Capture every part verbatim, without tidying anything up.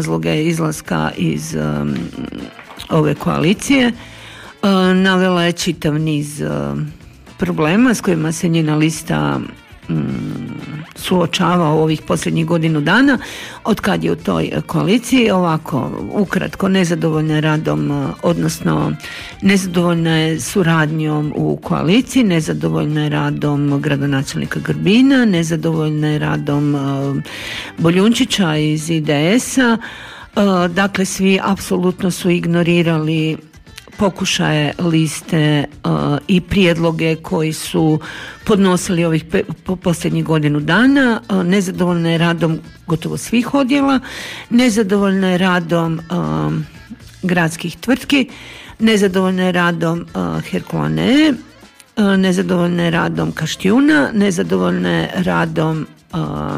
razloge izlaska iz um, ove koalicije. Uh, navela je čitav niz uh, problema s kojima se njena lista suočava u ovih posljednjih godinu dana od kad je u toj koaliciji. Ovako, ukratko, nezadovoljna je radom, odnosno nezadovoljna je suradnjom u koaliciji, nezadovoljna je radom gradonačelnika Grbina, nezadovoljna je radom Boljunčića iz I D S-a. Dakle, svi apsolutno su ignorirali pokušaje liste uh, i prijedloge koji su podnosili ovih pe- po posljednjih godinu dana. Uh, nezadovoljna je radom gotovo svih odjela, nezadovoljna je radom uh, gradskih tvrtki, nezadovoljna je radom uh, Herkulane, uh, nezadovoljna je radom Kaštijuna, nezadovoljna je radom uh,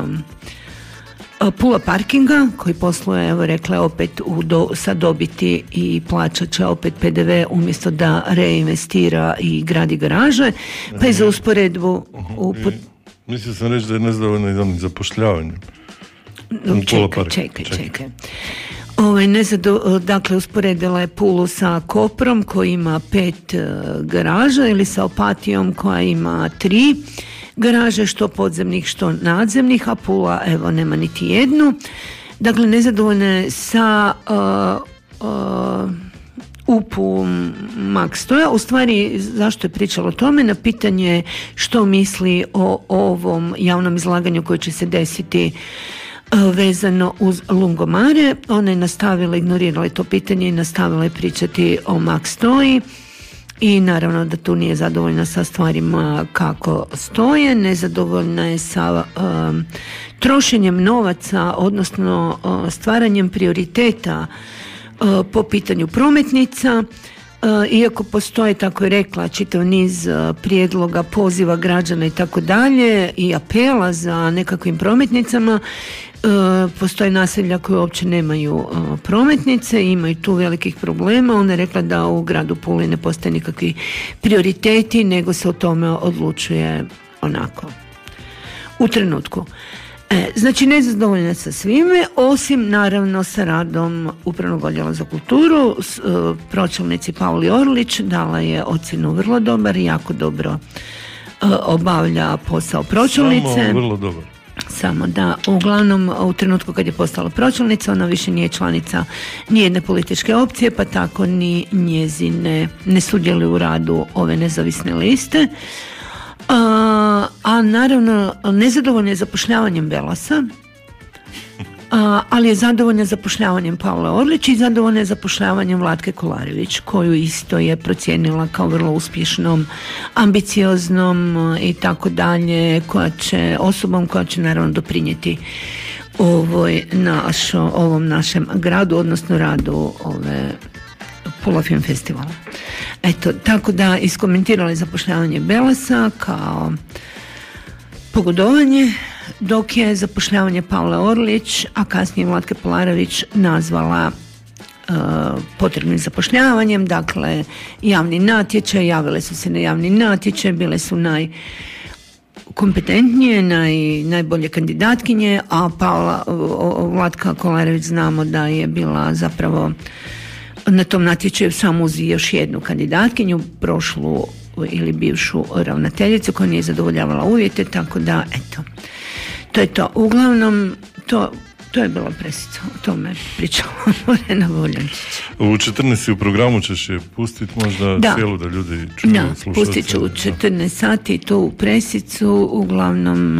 Pula Parkinga koji posluje, evo rekla opet u do, sa dobiti i plaća će opet P D V umjesto da reinvestira i gradi garaže, pa je za usporedbu uput... Mislio sam reći da je nezadovoljna i onim zapošljavanjem. Čekaj, čekaj, čekaj. Ovaj, nezado, dakle, usporedila je Pulu sa Koprom koji ima pet uh, garaža ili sa Opatijom koja ima tri garaže, što podzemnih, što nadzemnih, a Pula, evo, nema niti jednu. Dakle, nezadovoljna je sa uh, uh, U P U Max Stoja. U stvari, zašto je pričalo o tome? Na pitanje što misli o ovom javnom izlaganju koje će se desiti uh, vezano uz Lungomare, ona je nastavila, ignorirala je to pitanje i nastavila je pričati o Max Stoji. I naravno da tu nije zadovoljna sa stvarima kako stoje, nezadovoljna je sa um, trošenjem novaca, odnosno uh, stvaranjem prioriteta uh, po pitanju prometnica. Uh, iako postoje, tako je rekla, čitav niz uh, prijedloga, poziva građana i tako dalje i apela za nekakvim prometnicama, Uh, postoje naselja koje uopće nemaju uh, prometnice, imaju tu velikih problema. Ona je rekla da u gradu Puli ne postoje nikakvi prioriteti, nego se o tome odlučuje onako u trenutku. E, znači, nezadovoljna sa svime, osim naravno sa radom Upravnog odjela za kulturu. S, uh, pročelnici Pauli Orlić dala je ocjenu vrlo dobar, jako dobro uh, obavlja posao pročelnice. Samo vrlo dobar. Samo da, uglavnom u trenutku kad je postala pročelnica, ona više nije članica nijedne političke opcije, pa tako ni njezine ne sudjeluju u radu ove nezavisne liste. A, a naravno nezadovoljna je zapošljavanjem Belasa, a, ali je zadovoljna zapošljavanjem Pavle Orlić i zadovoljna je zapošljavanjem Vlatke Kolarević, koju isto je procijenila kao vrlo uspješnom, ambicioznom i tako dalje, koja će, osobom koja će naravno doprinijeti ovoj našo, ovom našem gradu, odnosno radu ove Pula Film Festivala. Eto, tako da iskomentirali zapošljavanje Belasa kao pogodovanje, dok je zapošljavanje Pavle Orlić, a kasnije Vlatke Kolarević nazvala uh, potrebnim zapošljavanjem. Dakle, javni natječaj, javile su se na javni natječaj, bile su najkompetentnije, naj, najbolje kandidatkinje, a Paula, Vlatka Kolarević znamo da je bila zapravo na tom natječaju samo uz još jednu kandidatkinju, prošlu ili bivšu ravnateljicu koja nije zadovoljavala uvjete, tako da, eto, to je to. Uglavnom, to, to je bila presica. O tome pričala Lorena Voljančić. U četrnaest u programu ćeš je pustiti možda da. cijelu da ljudi čuju. Da, pustit ću u četrnaest sati to u presicu. Uglavnom,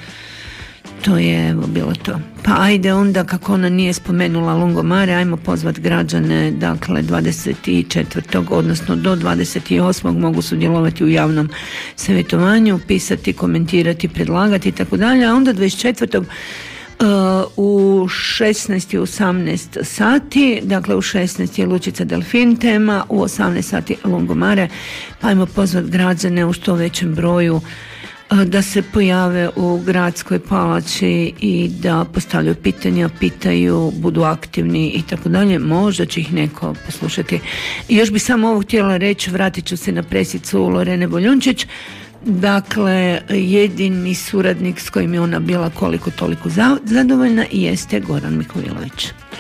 to je evo bilo to. Pa ajde onda, kako ona nije spomenula Lungomare, ajmo pozvat građane, dakle dvadeset četvrtog odnosno do dvadeset osmog mogu sudjelovati u javnom savjetovanju, pisati, komentirati, predlagati i tako dalje, a onda dvadeset četvrtog Uh, u šesnaest i osamnaest sati, dakle u šesnaest je Lučica Delfin tema, u osamnaest sati Lungomare, pa ajmo pozvat građane u što većem broju da se pojave u gradskoj palači i da postavljaju pitanja, pitaju, budu aktivni i tako dalje. Možda će ih neko poslušati. I još bi samo ovo htjela reći, vratit ću se na presicu Lorene Boljunčić. Dakle, jedini suradnik s kojim je ona bila koliko toliko zadovoljna jeste Goran Mikulilović.